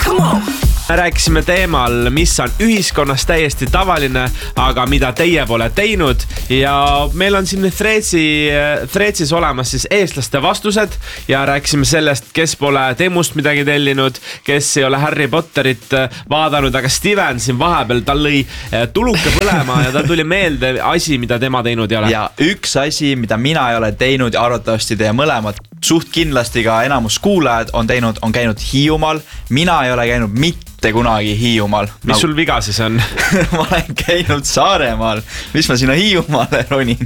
Rääkisime teemal, mis on ühiskonnas täiesti tavaline, aga mida teie pole teinud. Ja meil on siin Threadsis olemas siis eestlaste vastused ja rääkisime sellest, kes pole Temust midagi tellinud, kes ei ole Harry Potterit vaadanud, aga Steven siin vahepeal, tal lõi tuluke põlema ja tal tuli meelde asi, mida tema teinud ei ole. Ja üks asi, mida mina ei ole teinud ja arvatavasti teie mõlemad, suht kindlasti ka enamus kuulajad on käinud Hiiumaal. Mina ei ole käinud mitte kunagi Hiiumaal. Mis sul viga siis on? Ma olen käinud Saaremaal. Mis ma sinna Hiiumaale ronin?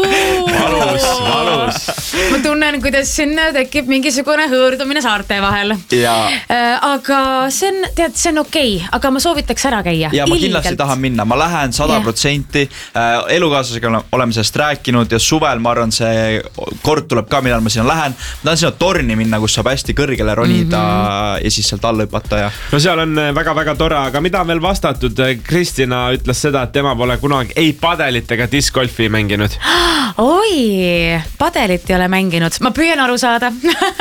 Valus. Ma tunnen, kuidas sinna tekib mingisugune hõõrdumine saarte vahel. Aga see on okei, aga ma soovitaks ära käia. Ja ma kindlasti tahan minna. Ma lähen 100%. Elukaaslasega oleme sellest rääkinud ja suvel ma arvan, see kord tuleb ka, millal ma sinna lähen. Ma tahan sinna torni minna, kus saab hästi kõrgele ronida ja siis sealt alla hüpata. No seal on väga-väga tore, aga mida on veel vastatud? Kristina ütles seda, et tema pole kunagi ei padelit ega discgolfi mänginud. Oi, padelit ei ole mänginud. Ma püüan aru saada.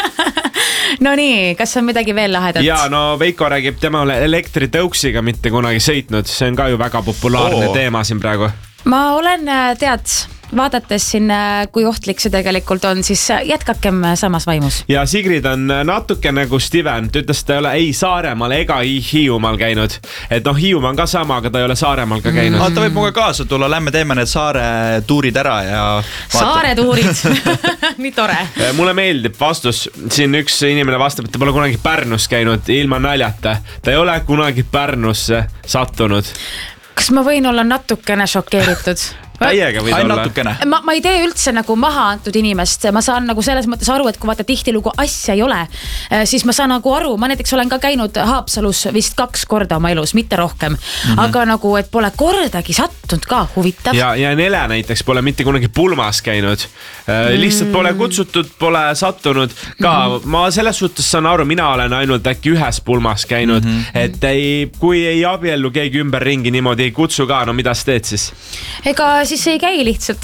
No nii, kas on midagi veel lahedat? Ja, no Veiko räägib tema elektritõuksiga mitte kunagi sõitnud. See on ka ju väga populaarne teema siin praegu. Ma olen, vaadates siin, kui ohtlik see tegelikult on, siis jätkakem samas vaimus. Ja Sigrid on natuke nagu Steven, ta ütles, et ta ei ole ei Saaremaal ega Hiiumaal käinud. Et Hiiumaa on ka sama, aga ta ei ole Saaremaal ka käinud. Ta võib muga kaasa tulla, lähme teeme need saare tuurid ära ja saare tuurid, nii tore. Mulle meeldib vastus, siin üks inimene vastab, et ta pole kunagi Pärnus käinud ilma naljata. Ta ei ole kunagi Pärnusse sattunud. Kas ma võin olla natukene šokeeritud? Täiega võid olla. Ma ei tee üldse nagu maha antud inimest. Ma saan nagu selles mõttes aru, et kui vaata tihtilugu asja ei ole, siis ma saan nagu aru. Ma näiteks olen ka käinud Haapsalus vist 2 korda oma elus, mitte rohkem. Aga nagu, et pole kordagi sattunud ka, huvitav. Ja Nele näiteks pole mitte kunagi pulmas käinud. Lihtsalt pole kutsutud, pole sattunud. Ka ma selles suhtes saan aru, mina olen ainult äkki ühes pulmas käinud. Et kui ei abiellu keegi ümber ringi niimoodi ei kutsu ka, no mida sa teed siis? Ega siis ei käi lihtsalt.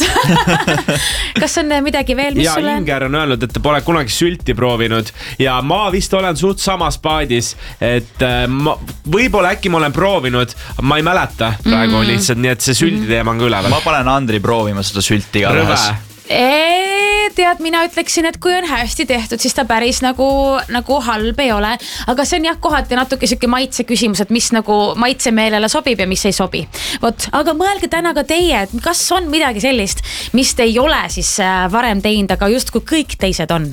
Kas on midagi veel, mis sulle? Ja Inger on öelnud, et ta pole kunagi sülti proovinud ja ma vist olen suht samas paadis, et võib-olla äkki ma olen proovinud, ma ei mäleta praegu lihtsalt, nii et see sülti teema on ka üleval. Ma panen Andri proovima seda sülti igatahes. Tead, mina ütleksin, et kui on hästi tehtud, siis ta päris nagu halb ei ole. Aga see on jah kohati natuke siuke maitse küsimus, et mis nagu maitse meelele sobib ja mis ei sobi. Aga mõelge täna ka teie, et kas on midagi sellist, mis te ei ole siis varem teinud, aga just kui kõik teised on.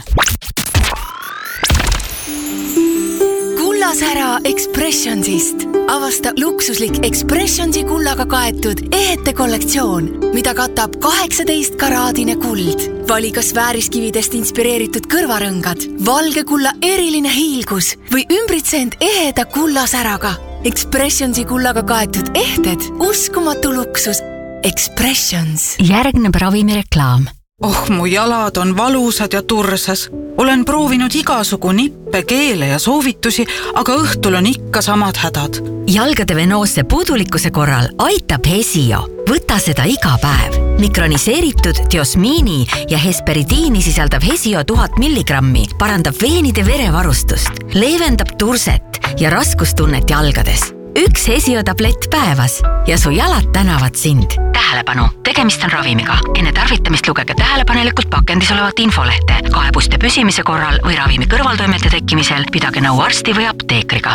Kullasära Expressionsist. Avasta luksuslik Expressionsi kullaga kaetud ehete kollektsioon, mida katab 18-karaadine kuld. Vali kas vääriskividest inspireeritud kõrvarõngad, valge kulla eriline hiilgus või ümbritsend eheda kullasäraga. Expressionsi kullaga kaetud ehted, uskumatu luksus. Expressions. Järgneb ravimireklaam. Mu jalad on valusad ja tursas. Olen proovinud igasugu nippe, keele ja soovitusi, aga õhtul on ikka samad hädad. Jalgade venoosse puudulikkuse korral aitab Hesio. Võta seda iga päev. Mikroniseeritud diosmiini ja hesperidiini sisaldav Hesio 1000 milligrammi parandab veenide verevarustust, leevendab turset ja raskustunnet jalgades. Üks Hesio tablett päevas ja su jalad tänavad sind. Tähelepanu, tegemist on ravimiga. Enne tarvitamist lugege tähelepanelikult pakendis olevat infolehte. Kaebuste püsimise korral või ravimi kõrvaltoimete tekkimisel pidage nõu arsti või apteekriga.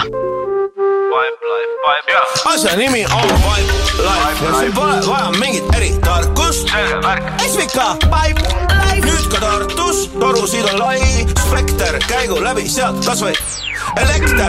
Asja nimi on Pipe Life ja sul pole vaja mingit eritarkust. SVK Pipe Life. Nüüd ka Tartus, torusid on lai, spekter, käigu läbi sealt kas või elekter.